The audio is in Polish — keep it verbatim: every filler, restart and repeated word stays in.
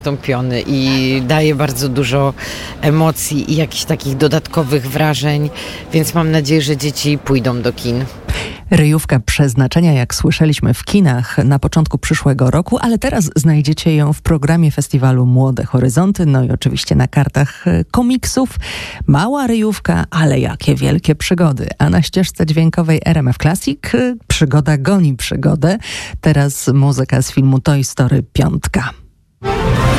Tąpiony i daje bardzo dużo emocji i jakichś takich dodatkowych wrażeń, więc mam nadzieję, że dzieci pójdą do kin. Ryjówka przeznaczenia, jak słyszeliśmy, w kinach na początku przyszłego roku, ale teraz znajdziecie ją w programie festiwalu Młode Horyzonty, no i oczywiście na kartach komiksów. Mała ryjówka, ale jakie wielkie przygody. A na ścieżce dźwiękowej R M F Classic przygoda goni przygodę. Teraz muzyka z filmu Toy Story pięć.